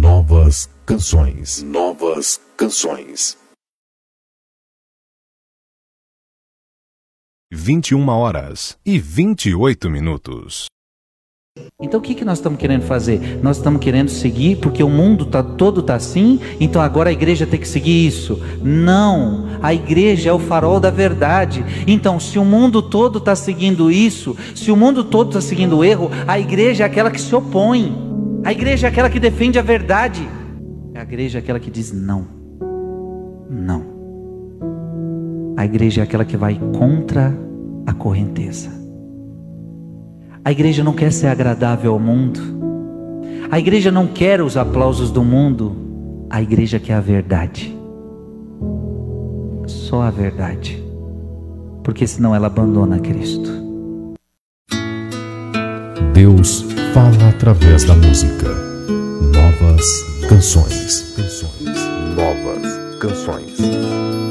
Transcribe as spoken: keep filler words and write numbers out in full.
Novas canções. Novas canções. vinte e uma horas e vinte e oito minutos. Então o que, que nós estamos querendo fazer? Nós estamos querendo seguir porque o mundo tá, todo está assim, então agora a igreja tem que seguir isso. Não, a igreja é o farol da verdade. Então se o mundo todo está seguindo isso, se o mundo todo está seguindo o erro, a igreja é aquela que se opõe. A igreja é aquela que defende a verdade. A igreja é aquela que diz não. Não. A igreja é aquela que vai contra a correnteza. A igreja não quer ser agradável ao mundo. A igreja não quer os aplausos do mundo. A igreja quer a verdade. Só a verdade. Porque senão ela abandona Cristo. Deus fala através da música. Novas canções. Canções. Novas canções.